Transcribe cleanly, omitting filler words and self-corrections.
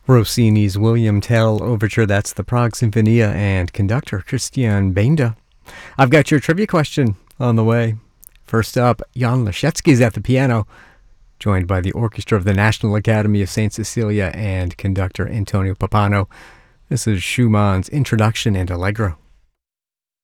Rossini's William Tell Overture, that's the Prague Sinfonia, and conductor Christian Benda. I've got your trivia question on the way. First up, Jan Leszecki's at the piano, joined by the orchestra of the National Academy of St. Cecilia and conductor Antonio Pappano. This is Schumann's Introduction and Allegro.